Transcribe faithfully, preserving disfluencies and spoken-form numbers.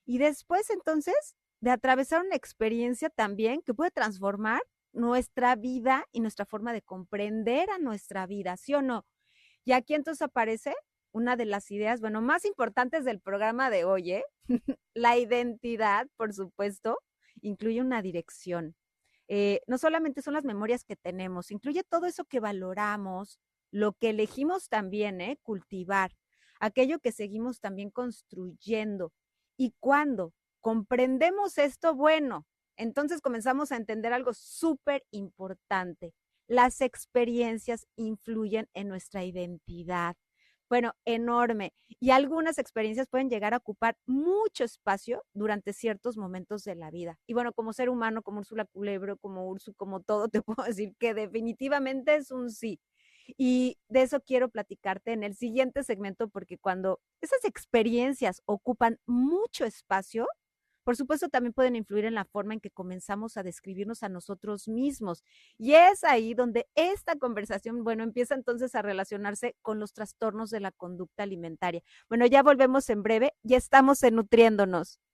Y después, entonces, de atravesar una experiencia también que puede transformar nuestra vida y nuestra forma de comprender a nuestra vida, ¿sí o no? Y aquí entonces aparece una de las ideas, bueno, más importantes del programa de hoy, ¿eh? La identidad, por supuesto, incluye una dirección. Eh, no solamente son las memorias que tenemos, incluye todo eso que valoramos, lo que elegimos también, ¿eh? Cultivar, aquello que seguimos también construyendo. Y cuando comprendemos esto, bueno, entonces comenzamos a entender algo súper importante. Las experiencias influyen en nuestra identidad. Bueno, enorme. Y algunas experiencias pueden llegar a ocupar mucho espacio durante ciertos momentos de la vida. Y bueno, como ser humano, como Úrsula Culebro, como Ursu, como todo, te puedo decir que definitivamente es un sí. Y de eso quiero platicarte en el siguiente segmento, porque cuando esas experiencias ocupan mucho espacio, por supuesto, también pueden influir en la forma en que comenzamos a describirnos a nosotros mismos. Y es ahí donde esta conversación, bueno, empieza entonces a relacionarse con los trastornos de la conducta alimentaria. Bueno, ya volvemos en breve, ya estamos en Nutriéndonos.